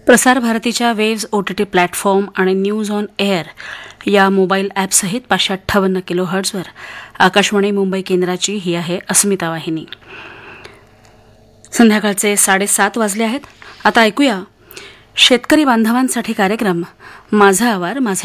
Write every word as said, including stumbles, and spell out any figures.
प्रसार भारतीच्या waves OTT platform आणि न्यूज ऑन एअर या मोबाईल ॲपसहित पाचशे अठ्ठावन्न किलो हर्ट्झवर आकाशवाणी मुंबई केंद्राची ही आहे अस्मिता वाहिनी. संध्याकाळचे साडेसात वाजले आहेत. आता ऐकूया शेतकरी बांधवांसाठी कार्यक्रम माझा आवार माझे